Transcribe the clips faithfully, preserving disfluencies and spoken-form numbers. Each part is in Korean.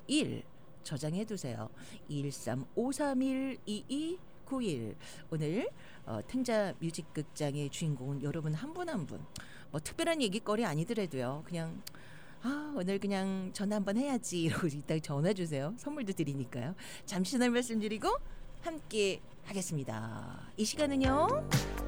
일 저장해 두세요. 일삼오삼일 이이구일. 오늘 어, 탱자 뮤직극장의 주인공은 여러분 한 분 한 분. 뭐 특별한 얘기거리 아니더라도요. 그냥 아, 오늘 그냥 전화 한번 해야지 이러고 이따 전화 주세요. 선물도 드리니까요. 잠시 후에 말씀드리고 함께 하겠습니다. 이 시간은요.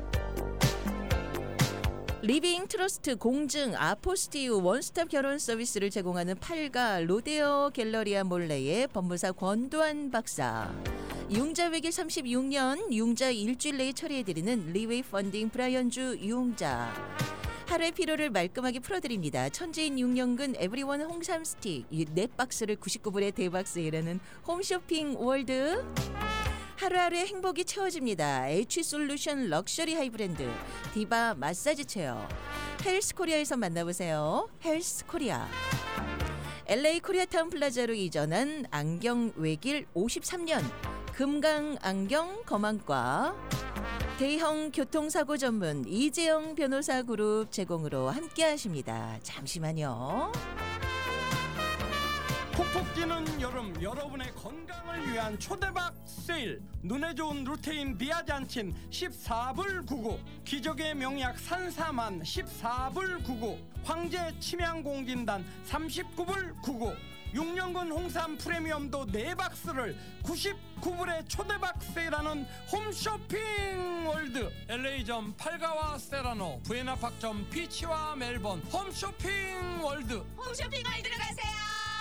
리빙 트러스트 공증 아포스티유 원스톱 결혼 서비스를 제공하는 팔가 로데오 갤러리아 몰레의 법무사 권도한 박사, 융자 외길 삼십육 년 융자 일주일 내에 처리해드리는 리웨이 펀딩 브라이언주 융자, 하루의 피로를 말끔하게 풀어드립니다. 천재인 육 년근 에브리원 홍삼 스틱 네 박스를 구십구 불에 대박 세일하는 홈쇼핑 월드, 하루하루의 행복이 채워집니다. H솔루션 럭셔리 하이브랜드 디바 마사지 체어, 헬스코리아에서 만나보세요. 헬스코리아. 엘에이 코리아타운 플라자로 이전한 안경 외길 오십삼 년 금강 안경 검안과, 대형 교통사고 전문 이재영 변호사 그룹 제공으로 함께 하십니다. 잠시만요. 푹푹 뛰는 여름, 여러분의 건강을 위한 초대박 세일. 눈에 좋은 루테인 비아잔틴 십사 불 구십구, 기적의 명약 산사만 십사 불 구십구, 황제 침양공진단 삼십구 불 구십구, 육 년근 홍삼 프리미엄도 네 박스를 구십구 불에 초대박 세일하는 홈쇼핑 월드. 엘에이점 팔가와 세라노, 부에나팍점 피치와 멜번 홈쇼핑 월드. 홈쇼핑 월드로 가세요.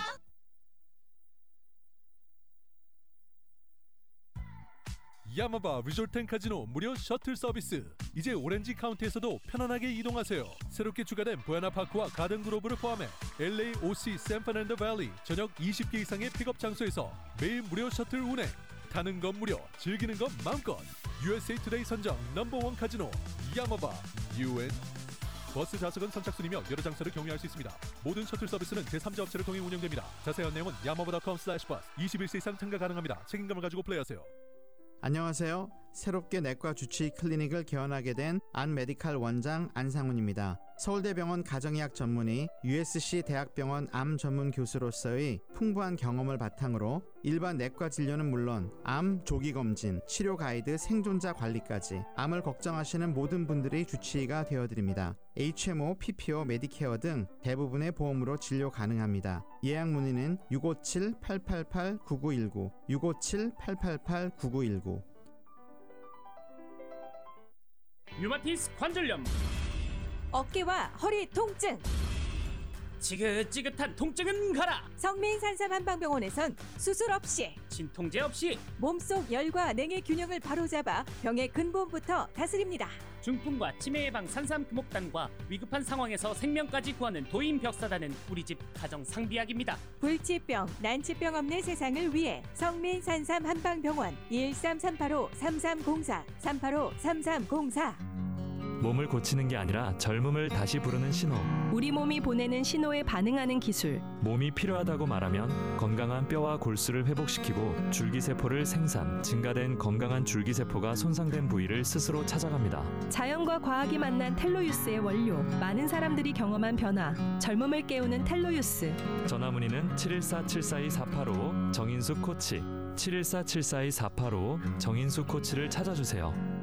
야마바 리조트 앤 카지노 무료 셔틀 서비스. 이제 오렌지 카운티에서도 편안하게 이동하세요. 새롭게 추가된 부에나파크와 가든그로브를 포함해 엘에이, 오씨, 샌프란도 밸리 전역 이십 개 이상의 픽업 장소에서 매일 무료 셔틀 운행. 타는 건 무료, 즐기는 건 마음껏. 유에스에이 투데이 선정 넘버원 카지노 야마바 유엔. 버스 좌석은 선착순이며 여러 장소를 경유할 수 있습니다. 모든 셔틀 서비스는 제삼자 업체를 통해 운영됩니다. 자세한 내용은 야마바 닷컴 슬래시 버스. 이십일 세 이상 참가 가능합니다. 책임감을 가지고 플레이하세요. 안녕하세요. 새롭게 내과 주치의 클리닉을 개원하게 된 안메디칼 원장 안상훈입니다. 서울대병원 가정의학 전문의, 유에스씨 대학병원 암 전문 교수로서의 풍부한 경험을 바탕으로 일반 내과 진료는 물론 암 조기 검진, 치료 가이드, 생존자 관리까지 암을 걱정하시는 모든 분들의 주치의가 되어드립니다. 에이치엠오, 피피오, 메디케어 등 대부분의 보험으로 진료 가능합니다. 예약 문의는 육오칠 팔팔팔 구구일구, 육오칠 팔팔팔 구구일구. 류마티스 관절염, 어깨와 허리 통증, 지긋지긋한 통증은 가라. 성민산삼 한방병원에선 수술 없이, 진통제 없이 몸속 열과 냉의 균형을 바로잡아 병의 근본부터 다스립니다. 중풍과 치매 예방 산삼 금옥단과 위급한 상황에서 생명까지 구하는 도인벽사단은 우리 집 가정 상비약입니다. 불치병, 난치병 없는 세상을 위해 성민산삼 한방병원 일삼삼팔오 삼삼공사 삼팔오 삼삼공사. 몸을 고치는 게 아니라 젊음을 다시 부르는 신호. 우리 몸이 보내는 신호에 반응하는 기술. 몸이 필요하다고 말하면 건강한 뼈와 골수를 회복시키고 줄기세포를 생산, 증가된 건강한 줄기세포가 손상된 부위를 스스로 찾아갑니다. 자연과 과학이 만난 텔로유스의 원료. 많은 사람들이 경험한 변화. 젊음을 깨우는 텔로유스. 전화문의는 칠일사 칠사이 사팔오 정인수 코치, 칠일사 칠사이 사팔오 정인수 코치를 찾아주세요.